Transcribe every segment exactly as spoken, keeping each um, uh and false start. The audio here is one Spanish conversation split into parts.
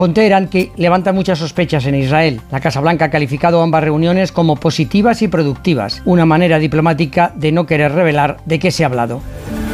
con Teherán, que levanta muchas sospechas en Israel. La Casa Blanca ha calificado ambas reuniones como positivas y productivas, una manera diplomática de no querer revelar de qué se ha hablado.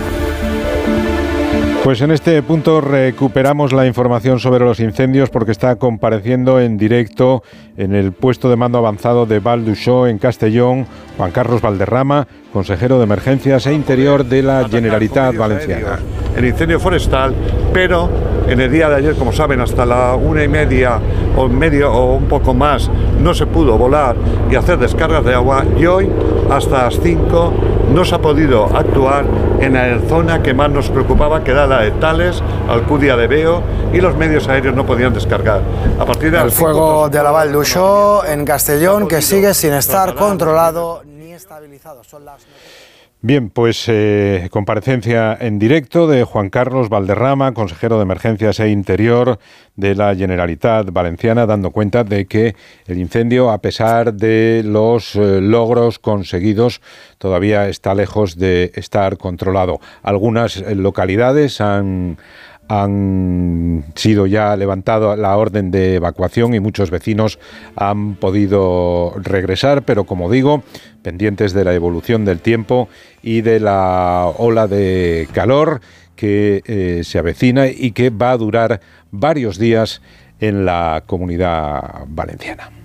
Pues en este punto recuperamos la información sobre los incendios porque está compareciendo en directo en el puesto de mando avanzado de Val d'Uixó en Castellón Juan Carlos Valderrama, consejero de Emergencias e Interior de la Generalitat Valenciana. El incendio forestal, pero en el día de ayer, como saben, hasta la una y media o medio o un poco más no se pudo volar y hacer descargas de agua, y hoy hasta las cinco no se ha podido actuar en la zona que más nos preocupaba, que era la de Tales, Alcúdia de Veo, y los medios aéreos no podían descargar. A partir de el fuego de la Val d'Uixó en Castellón, que sigue sin estar controlado ni estabilizado. Son las... Bien, pues eh, comparecencia en directo de Juan Carlos Valderrama, consejero de Emergencias e Interior de la Generalitat Valenciana, dando cuenta de que el incendio, a pesar de los eh, logros conseguidos, todavía está lejos de estar controlado. Algunas localidades han... han sido ya levantado la orden de evacuación y muchos vecinos han podido regresar, pero como digo, pendientes de la evolución del tiempo y de la ola de calor que eh, se avecina y que va a durar varios días en la Comunidad Valenciana.